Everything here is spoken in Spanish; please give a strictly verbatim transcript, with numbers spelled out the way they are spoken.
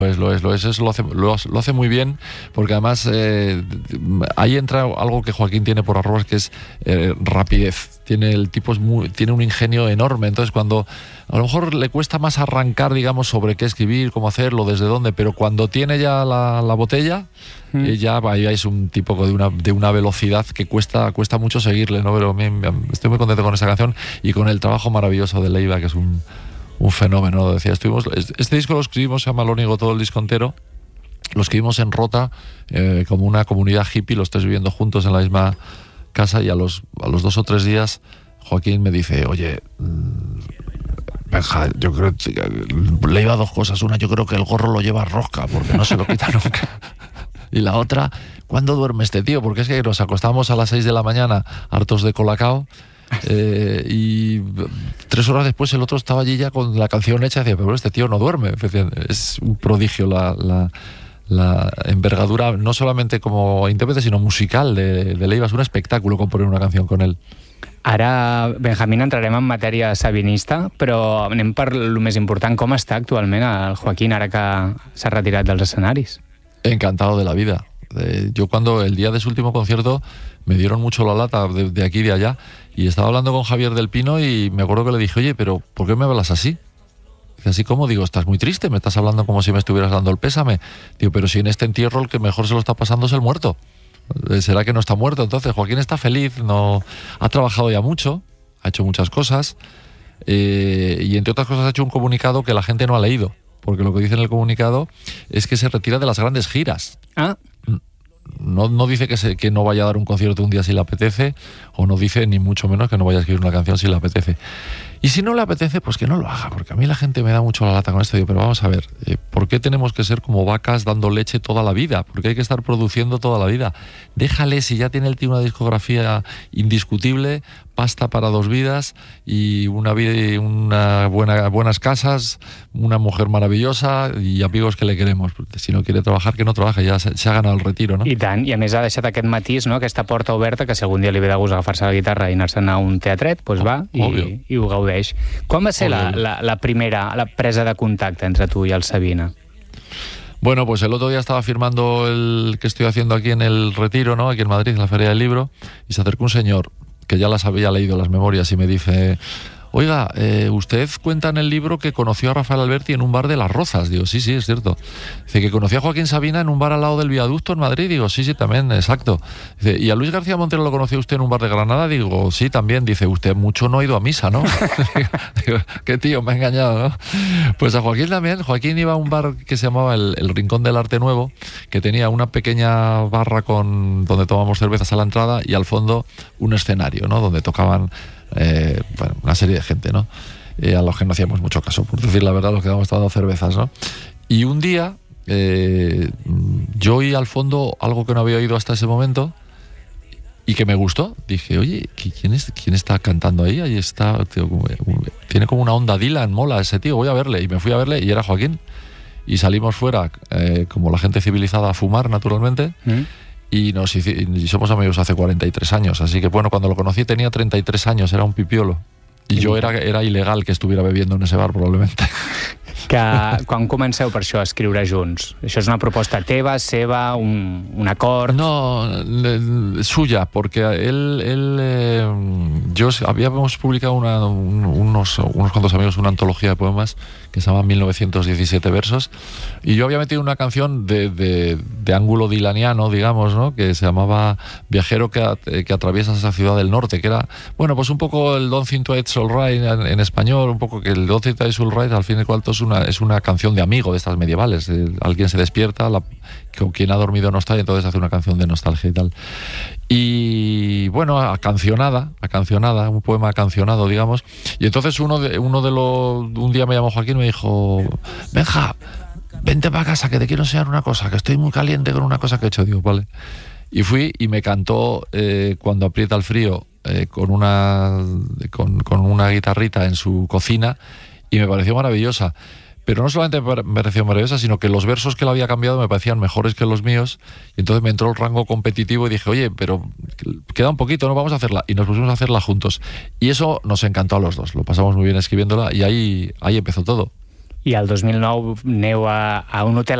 Pues lo es, lo es, eso lo hace, lo, lo hace muy bien, porque además eh, ahí entra algo que Joaquín tiene por arrobas, que es eh, rapidez. Tiene el tipo es muy, tiene un ingenio enorme, entonces cuando a lo mejor le cuesta más arrancar, digamos, sobre qué escribir, cómo hacerlo, desde dónde, pero cuando tiene ya la, la botella, mm. eh, ya ahí es un tipo de una, de una velocidad que cuesta, cuesta mucho seguirle, ¿no? Pero me, me, estoy muy contento con esa canción y con el trabajo maravilloso de Leiva, que es un un fenómeno, lo decía. Estuvimos, este disco lo escribimos, se llama Lónigo, todo el disco entero. Lo escribimos en Rota, eh, como una comunidad hippie, los tres viviendo juntos en la misma casa, y a los, a los dos o tres días Joaquín me dice, oye, Benja, yo creo que le iba dos cosas. Una, yo creo que el gorro lo lleva rosca, porque no se lo quita nunca. Y la otra, ¿cuándo duerme este tío? Porque es que nos acostamos a las seis de la mañana hartos de colacao. Eh, y tres horas después el otro estaba allí ya con la canción hecha y decía, pero este tío no duerme. Es un prodigio la, la, la envergadura, no solamente como intérprete, sino musical de, de Leiva. Es un espectáculo componer una canción con él. Ara, Benjamín, entrarem en matèria sabinista, però anem per el més important. Com està actualment el Joaquín ara que s'ha retirat dels escenaris? Encantado de la vida. Eh, yo cuando el día de su último concierto me dieron mucho la lata de, de aquí y de allá, y estaba hablando con Javier del Pino y me acuerdo que le dije, oye, pero ¿por qué me hablas así? Dice, ¿así cómo? Digo, estás muy triste, me estás hablando como si me estuvieras dando el pésame. Digo, pero si en este entierro el que mejor se lo está pasando es el muerto. ¿Será que no está muerto? Entonces Joaquín está feliz, no ha trabajado ya mucho, ha hecho muchas cosas, eh, y entre otras cosas ha hecho un comunicado que la gente no ha leído, porque lo que dice en el comunicado es que se retira de las grandes giras. Ah. No, no dice que, se, que no vaya a dar un concierto un día si le apetece, o no dice ni mucho menos que no vaya a escribir una canción si le apetece. Y si no le apetece, pues que no lo haga, porque a mí la gente me da mucho la lata con esto. Digo, pero vamos a ver, eh, ¿por qué tenemos que ser como vacas dando leche toda la vida? ¿Por qué hay que estar produciendo toda la vida? Déjale, si ya tiene el tío una discografía indiscutible, pasta para dos vidas y una vida, una buena, buenas casas, una mujer maravillosa y amigos que le queremos. Si no quiere trabajar, que no trabaje, ya se, se ha ganado el retiro, ¿no? I tant, i a més ha deixat aquest matís, no? Aquesta porta oberta, que si algun dia li ve de gust agafar-se la guitarra i anar-se'n a un teatret, doncs va i, i ho gaudeix. Quan va ser la, la, la primera la presa de contacte entre tu y el Sabina? Bueno, pues el otro día estaba firmando el que estoy haciendo aquí en el Retiro, ¿no? Aquí en Madrid, en la Feria del Libro, y se acercó un señor que ya las había leído las memorias y me dice, oiga, eh, usted cuenta en el libro que conoció a Rafael Alberti en un bar de Las Rozas. Digo, sí, sí, es cierto. Dice que conoció a Joaquín Sabina en un bar al lado del Viaducto en Madrid. Digo, sí, sí, también, exacto. Dice, ¿y a Luis García Montero lo conoció usted en un bar de Granada? Digo, sí, también. Dice, usted mucho no ha ido a misa, ¿no? Digo, qué tío, me ha engañado, ¿no? Pues a Joaquín también. Joaquín iba a un bar que se llamaba el, el Rincón del Arte Nuevo, que tenía una pequeña barra con donde tomamos cervezas a la entrada y al fondo un escenario, ¿no? Donde tocaban Eh, bueno, una serie de gente, ¿no? Eh, a los que no hacíamos mucho caso, por decir la verdad, los que estábamos tomando cervezas, ¿no? Y un día eh, yo oí al fondo algo que no había oído hasta ese momento y que me gustó. Dije, oye, ¿quién, es, quién está cantando ahí? Ahí está, tío, tiene como una onda Dylan, mola ese tío, voy a verle. Y me fui a verle y era Joaquín. Y salimos fuera, eh, como la gente civilizada, a fumar, naturalmente. ¿Mm? Y, nos, y somos amigos hace cuarenta y tres años, así que bueno, cuando lo conocí tenía treinta y tres años, era un pipiolo. I jo era, era il·legal que estuviera bebiendo en ese bar, probablemente. Que quan comenceu per això a escriure junts? Això és una proposta teva, seva, un, un acord? No, suya, porque él, él eh, yo habíamos publicado una, un, unos, unos cuantos amigos una antología de poemas que se llama mil novecientos diecisiete versos, y yo había metido una canción de, de, de ángulo dilaniano, digamos, ¿no? Que se llamaba Viajero que, que atraviesa esa ciudad del norte, que era, bueno, pues un poco el Don't Think Twice All Right en, en español, un poco que el Don't Think Twice All Right al fin y al cabo es una, es una canción de amigo de estas medievales. Eh, alguien se despierta, la, con quien ha dormido no está, y entonces hace una canción de nostalgia y tal. Y bueno, acancionada, acancionada, un poema acancionado, digamos. Y entonces uno de, uno de los, un día me llamó Joaquín y me dijo, Benja, vente para casa que te quiero enseñar una cosa, que estoy muy caliente con una cosa que he hecho. Digo, vale. Y fui y me cantó eh, Cuando aprieta el frío eh, con una con, con una guitarrita en su cocina, y me pareció maravillosa. Pero no solamente me pareció maravillosa, sino que los versos que él había cambiado me parecían mejores que los míos, y entonces me entró el rango competitivo y dije, oye, pero queda un poquito, ¿no? Vamos a hacerla. Y nos pusimos a hacerla juntos. Y eso nos encantó a los dos, lo pasamos muy bien escribiéndola, y ahí, ahí empezó todo. I el dos mil nou aneu a, a un hotel